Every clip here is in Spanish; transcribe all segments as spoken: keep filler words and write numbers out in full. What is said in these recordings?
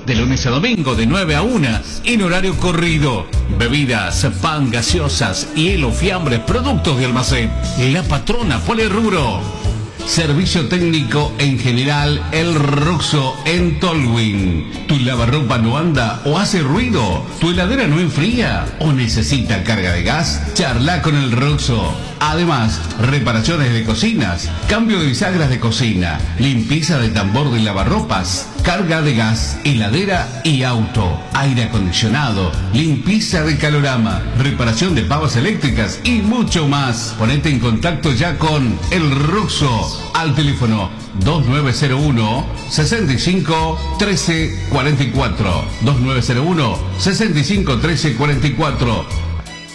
de lunes a domingo de nueve a una, en horario corrido. Bebidas, pan, gaseosas, hielo, fiambres, productos de almacén. La Patrona Polirrubro. Servicio técnico en general, El Roxo en Tolwyn. ¿Tu lavarropa no anda o hace ruido? ¿Tu heladera no enfría o necesita carga de gas? Charla con El Roxo. Además, reparaciones de cocinas, cambio de bisagras de cocina, limpieza de tambor de lavarropas, carga de gas, heladera y auto, aire acondicionado, limpieza de calorama, reparación de pavas eléctricas y mucho más. Ponete en contacto ya con El Roxo al teléfono dos nueve cero uno, seis cinco uno tres cuatro cuatro, dos nueve cero uno, seis cinco uno tres cuatro cuatro.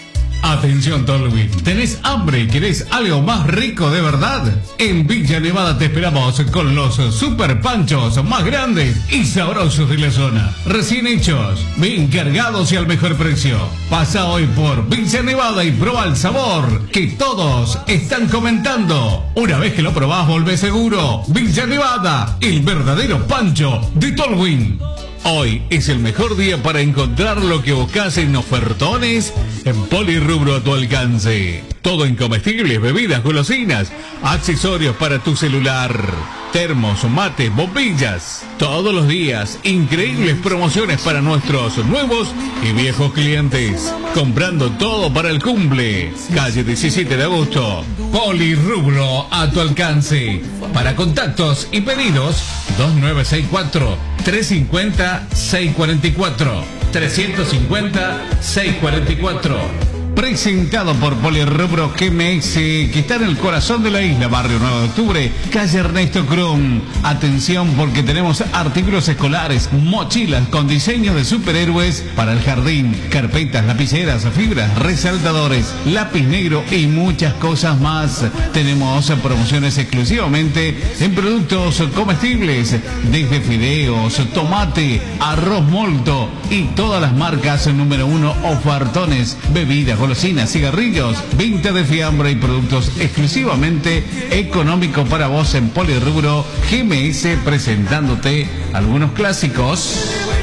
Atención Tolwyn, ¿tenés hambre y querés algo más rico de verdad? En Villa Nevada te esperamos con los super panchos más grandes y sabrosos de la zona. Recién hechos, bien cargados y al mejor precio. Pasa hoy por Villa Nevada y prueba el sabor que todos están comentando. Una vez que lo probás, volvés seguro. Villa Nevada, el verdadero pancho de Tolwyn. Hoy es el mejor día para encontrar lo que buscas en ofertones en Polirrubro a tu alcance. Todo en comestibles, bebidas, golosinas, accesorios para tu celular, termos, mates, bombillas. Todos los días, increíbles promociones para nuestros nuevos y viejos clientes. Comprando todo para el cumple. Calle diecisiete de agosto. Polirrubro a tu alcance. Para contactos y pedidos, dos nueve seis cuatro, tres cinco cero, seis cuatro cuatro, tres cinco cero, seis cuatro cuatro. Presentado por Polirrubro G M S, que está en el corazón de la isla, barrio nueve de octubre, calle Ernesto Krum. Atención porque tenemos artículos escolares, mochilas con diseños de superhéroes para el jardín, carpetas, lapiceras, fibras, resaltadores, lápiz negro y muchas cosas más. Tenemos promociones exclusivamente en productos comestibles, desde fideos, tomate, arroz molto y todas las marcas número uno, ofertones, bebidas, golosinas, cigarrillos, venta de fiambre y productos exclusivamente económicos para vos en Polirrubro G M S, presentándote algunos clásicos.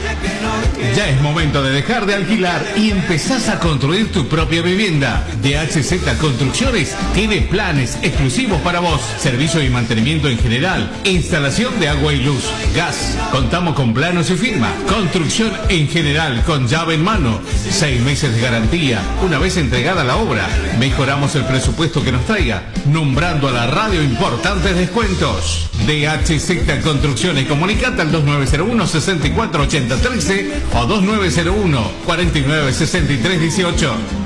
Ya es momento de dejar de alquilar y empezás a construir tu propia vivienda. D H Z Construcciones tiene planes exclusivos para vos. Servicio y mantenimiento en general. Instalación de agua y luz. Gas. Contamos con planos y firma. Construcción en general con llave en mano. Seis meses de garantía. Una vez entregada la obra, mejoramos el presupuesto que nos traiga, nombrando a la radio importantes descuentos. D H Z Construcciones. Comunicate al dos nueve cero uno, seis cuatro ocho cero uno tres o dos nueve cero uno, cuatro nueve seis tres uno ocho.